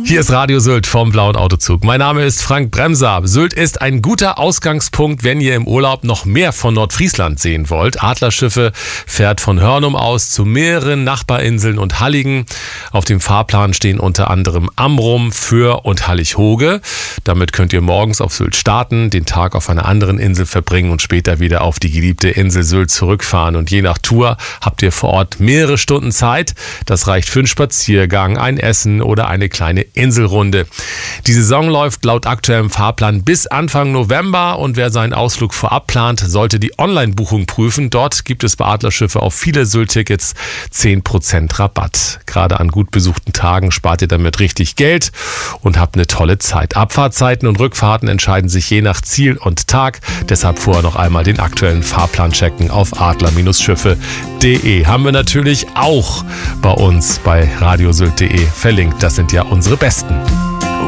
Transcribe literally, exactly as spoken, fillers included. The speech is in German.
Hier ist Radio Sylt vom Blauen Autozug. Mein Name ist Frank Bremser. Sylt ist ein guter Ausgangspunkt, wenn ihr im Urlaub noch mehr von Nordfriesland sehen wollt. Adlerschiffe fährt von Hörnum aus zu mehreren Nachbarinseln und Halligen. Auf dem Fahrplan stehen unter anderem Amrum, Föhr und Hallig-Hoge. Damit könnt ihr morgens auf Sylt starten, den Tag auf einer anderen Insel verbringen und später wieder auf die geliebte Insel Sylt zurückfahren. Und je nach Tour habt ihr vor Ort mehrere Stunden Zeit. Das reicht für einen Spaziergang, ein Essen oder eine kleine Inselrunde. Die Saison läuft laut aktuellem Fahrplan bis Anfang November und wer seinen Ausflug vorab plant, sollte die Online-Buchung prüfen. Dort gibt es bei Adlerschiffe auf viele Sylt-Tickets zehn Prozent Rabatt. Gerade an gut besuchten Tagen spart ihr damit richtig Geld und habt eine tolle Zeit. Abfahrtzeiten und Rückfahrten entscheiden sich je nach Ziel und Tag. Deshalb vorher noch einmal den aktuellen Fahrplan checken auf adler Schiffe punkt de. Haben wir natürlich auch bei uns bei radiosylt punkt de verlinkt. Das sind ja unsere Besten.